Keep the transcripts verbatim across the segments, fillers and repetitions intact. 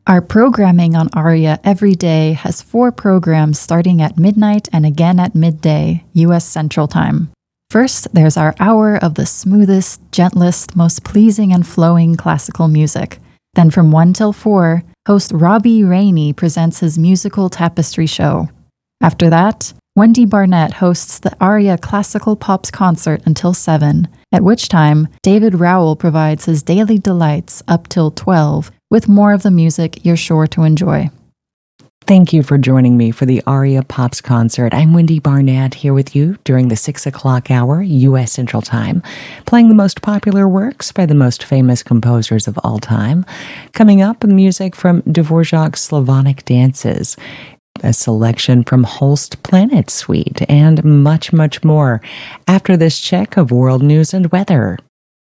Our programming on Aria every day has four programs starting at midnight and again at midday, U S Central Time. First, there's our hour of the smoothest, gentlest, most pleasing and flowing classical music. Then from one till four, host Robbie Rainey presents his musical tapestry show. After that, Wendy Barnett hosts the Aria Classical Pops concert until seven, at which time David Rowell provides his daily delights up till twelve, with more of the music you're sure to enjoy. Thank you for joining me for the Aria Pops concert. I'm Wendy Barnett here with you during the six o'clock hour, U S Central Time, playing the most popular works by the most famous composers of all time. Coming up, music from Dvorak's Slavonic Dances, a selection from Holst Planet Suite, and much, much more after this check of world news and weather.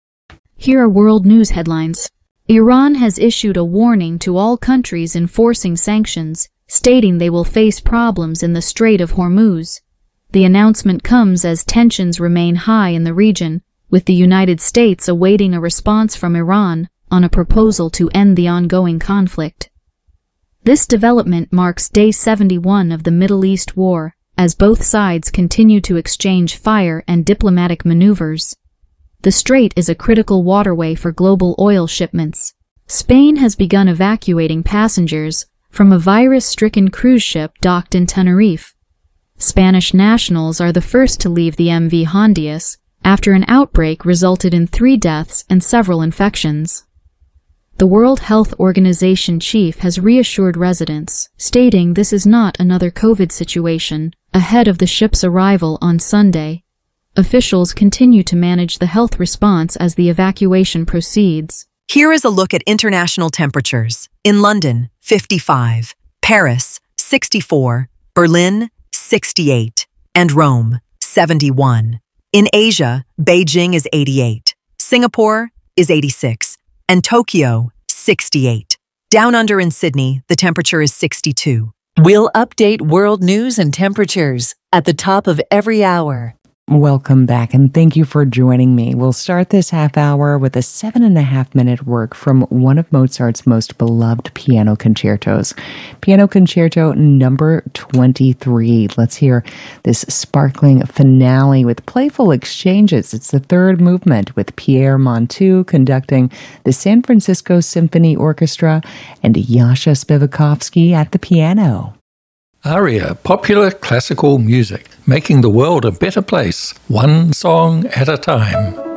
Here are world news headlines. Iran has issued a warning to all countries enforcing sanctions, stating they will face problems in the Strait of Hormuz. The announcement comes as tensions remain high in the region, with the United States awaiting a response from Iran on a proposal to end the ongoing conflict. This development marks day seventy-one of the Middle East war, as both sides continue to exchange fire and diplomatic maneuvers. The strait is a critical waterway for global oil shipments. Spain has begun evacuating passengers from a virus-stricken cruise ship docked in Tenerife. Spanish nationals are the first to leave the M V Hondias after an outbreak resulted in three deaths and several infections. The World Health Organization chief has reassured residents, stating this is not another COVID situation, ahead of the ship's arrival on Sunday. Officials continue to manage the health response as the evacuation proceeds. Here is a look at international temperatures. In London, fifty-five, Paris, sixty-four, Berlin, sixty-eight, and Rome, seventy-one. In Asia, Beijing is eighty-eight, Singapore is eighty-six, and Tokyo, sixty-eight. Down under in Sydney, the temperature is sixty-two. We'll update world news and temperatures at the top of every hour. Welcome back, and thank you for joining me. We'll start this half hour with a seven and a half minute work from one of Mozart's most beloved piano concertos, Piano Concerto number twenty-three. Let's hear this sparkling finale with playful exchanges. It's the third movement with Pierre Monteux conducting the San Francisco Symphony Orchestra and Yasha Spivakovsky at the piano. Aria, popular classical music, making the world a better place, one song at a time.